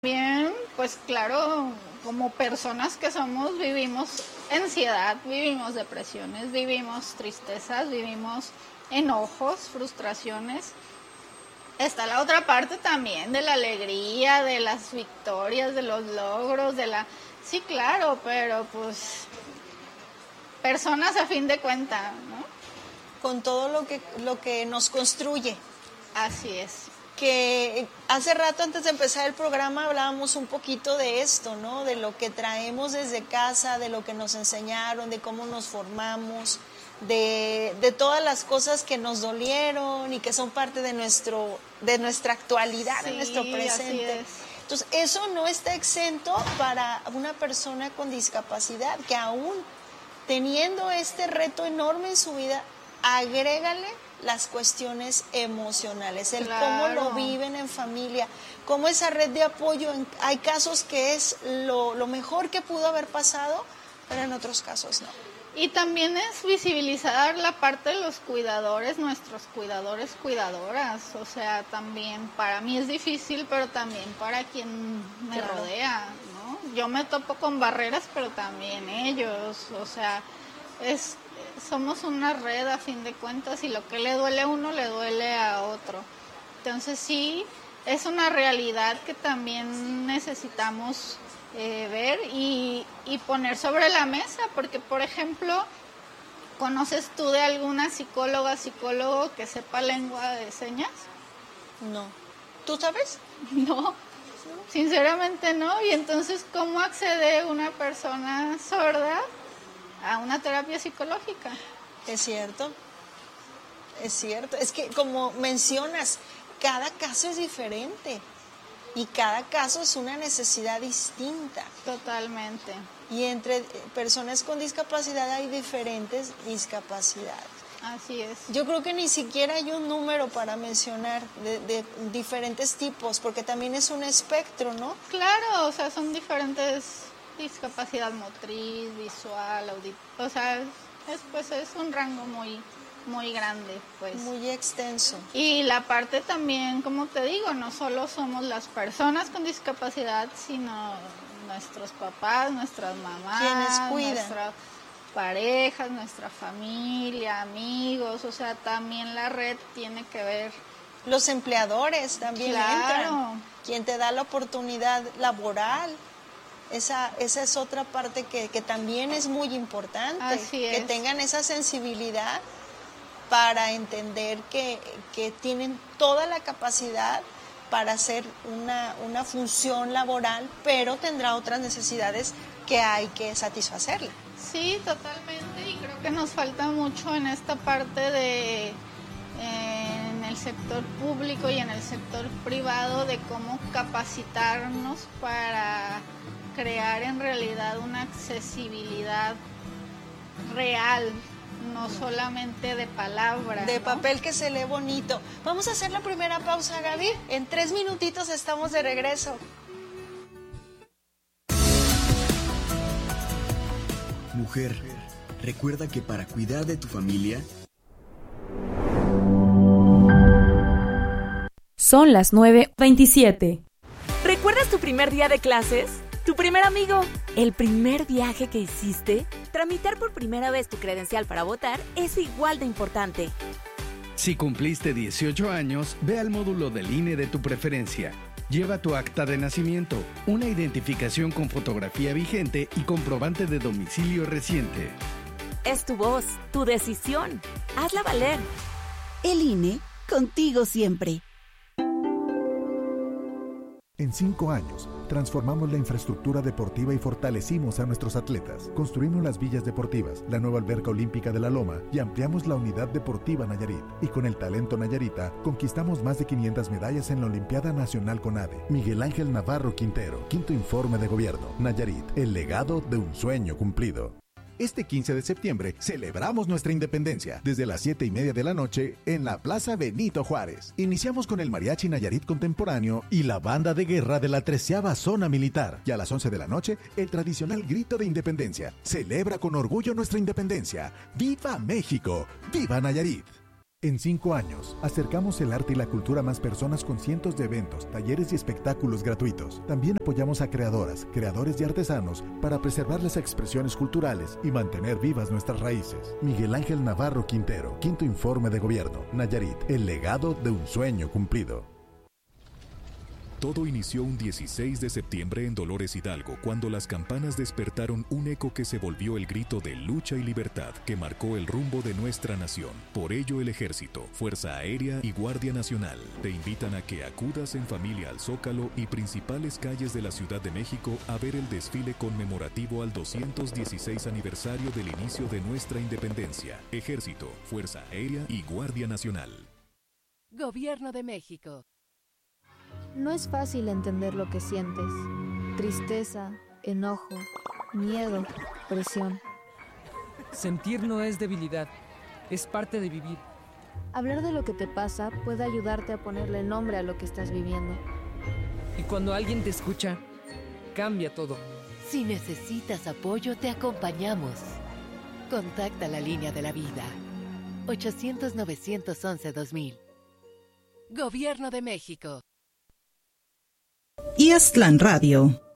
Bien, pues claro, como personas que somos, vivimos ansiedad, vivimos depresiones, vivimos tristezas, vivimos enojos, frustraciones. Está la otra parte también de la alegría, de las victorias, de los logros, Sí, claro, pero pues personas a fin de cuentas, ¿no? Con todo lo que nos construye. Así es. Que hace rato, antes de empezar el programa, hablábamos un poquito de esto, ¿no? De lo que traemos desde casa, de lo que nos enseñaron, de cómo nos formamos, de todas las cosas que nos dolieron y que son parte de nuestra actualidad, Sí, de nuestro presente. así es. Entonces, eso no está exento para una persona con discapacidad, que aún teniendo este reto enorme en su vida, agrégale las cuestiones emocionales, el cómo lo viven en familia, cómo esa red de apoyo, hay casos que es lo mejor que pudo haber pasado, pero en otros casos no. Y también es visibilizar la parte de los cuidadores, nuestros cuidadores, cuidadoras, o sea, también para mí es difícil, pero también para quien me rodea, ¿no? Yo me topo con barreras, pero también ellos, o sea, somos una red a fin de cuentas y lo que le duele a uno le duele a otro. Entonces sí, es una realidad que también necesitamos ver y poner sobre la mesa, porque por ejemplo, ¿conoces tú de alguna psicólogo que sepa lengua de señas? No. ¿Tú sabes? No, sinceramente no. Y entonces, ¿cómo accede una persona sorda a una terapia psicológica? Es cierto. Es que como mencionas, cada caso es diferente y cada caso es una necesidad distinta. Totalmente. Y entre personas con discapacidad hay diferentes discapacidades. Así es. Yo creo que ni siquiera hay un número para mencionar de diferentes tipos, porque también es un espectro, ¿no? Claro, o sea, son diferentes, discapacidad motriz, visual, auditiva, o sea, es un rango muy grande, pues. Muy extenso. Y la parte también, como te digo, no solo somos las personas con discapacidad, sino nuestros papás, nuestras mamás, quienes cuidan, nuestras parejas, nuestra familia, amigos, o sea, también la red tiene que ver. Los empleadores también entran, quien te da la oportunidad laboral. Esa es otra parte que también es muy importante. Así es. Que tengan esa sensibilidad para entender que tienen toda la capacidad para hacer una función laboral, pero tendrá otras necesidades que hay que satisfacerle. Sí, totalmente, y creo que nos falta mucho en esta parte en el sector público y en el sector privado, de cómo capacitarnos para crear en realidad una accesibilidad real, no solamente de palabra. De ¿no? papel que se lee bonito. Vamos a hacer la primera pausa, Gaby. En 3 minutitos estamos de regreso. Mujer, recuerda que para cuidar de tu familia... Son las 9:27. ¿Recuerdas tu primer día de clases? ¿Tu primer amigo? ¿El primer viaje que hiciste? Tramitar por primera vez tu credencial para votar es igual de importante. Si cumpliste 18 años, ve al módulo del INE de tu preferencia. Lleva tu acta de nacimiento, una identificación con fotografía vigente y comprobante de domicilio reciente. Es tu voz, tu decisión. Hazla valer. El INE, contigo siempre. En 5 años, transformamos la infraestructura deportiva y fortalecimos a nuestros atletas. Construimos las villas deportivas, la nueva alberca olímpica de la Loma y ampliamos la unidad deportiva Nayarit. Y con el talento Nayarita, conquistamos más de 500 medallas en la Olimpiada Nacional CONADE. Miguel Ángel Navarro Quintero, 5º Informe de Gobierno. Nayarit, el legado de un sueño cumplido. Este 15 de septiembre celebramos nuestra independencia desde las 7:30 de la noche en la Plaza Benito Juárez. Iniciamos con el Mariachi Nayarit Contemporáneo y la banda de guerra de la 13ª Zona Militar. Y a las 11 de la noche, el tradicional grito de independencia. Celebra con orgullo nuestra independencia. ¡Viva México! ¡Viva Nayarit! En 5 años, acercamos el arte y la cultura a más personas con cientos de eventos, talleres y espectáculos gratuitos. También apoyamos a creadoras, creadores y artesanos para preservar las expresiones culturales y mantener vivas nuestras raíces. Miguel Ángel Navarro Quintero, 5º Informe de Gobierno. Nayarit, el legado de un sueño cumplido. Todo inició un 16 de septiembre en Dolores Hidalgo, cuando las campanas despertaron un eco que se volvió el grito de lucha y libertad que marcó el rumbo de nuestra nación. Por ello, el Ejército, Fuerza Aérea y Guardia Nacional te invitan a que acudas en familia al Zócalo y principales calles de la Ciudad de México a ver el desfile conmemorativo al 216 aniversario del inicio de nuestra independencia. Ejército, Fuerza Aérea y Guardia Nacional. Gobierno de México. No es fácil entender lo que sientes. Tristeza, enojo, miedo, presión. Sentir no es debilidad, es parte de vivir. Hablar de lo que te pasa puede ayudarte a ponerle nombre a lo que estás viviendo. Y cuando alguien te escucha, cambia todo. Si necesitas apoyo, te acompañamos. Contacta la línea de la vida. 800-911-2000. Gobierno de México. Y Aztlán Radio.